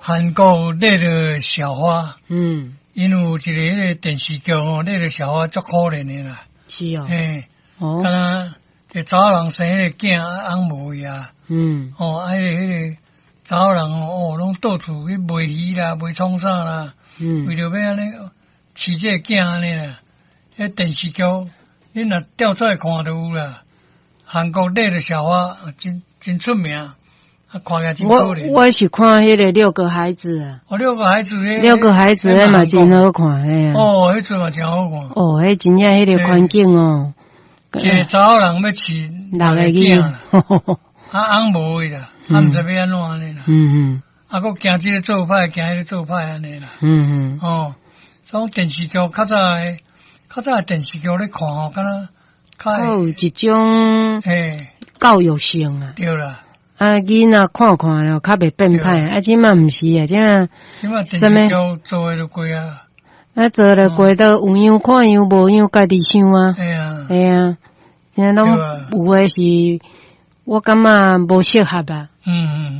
韩国那个小花，因为有一个那个电视剧哦，那个小花足可怜的啦。 是哦。 敢若个查某人生迄个囝翁无伊啊。迄个查某人哦，拢到处去卖鱼啦，卖创啥啦。为着要安尼饲这个囝安尼啦。迄电视剧你若调出来看就有啦。韩国那个小花真出名。看起来真可怜。 我是看迄个6个孩子啊。 6个孩子 ，6个孩子迄嘛真好看，嘿啊。 迄阵嘛真好看。 迄真正迄个环境哦。 一个查某人要饲6个囝，翁无伊啦，毋知要安怎安尼啦。佫惊这个做歹，惊迄个做歹安尼啦。种电视剧较早的电视剧咧看吼，敢若较有一种教育性啊。 对啦。 囡仔看看了，较袂变歹。即嘛毋是啊，即嘛电视剧做诶就过啊。 做了过都有样看样，无样家己想啊。系啊，即拢有诶是，我感觉无适合啊。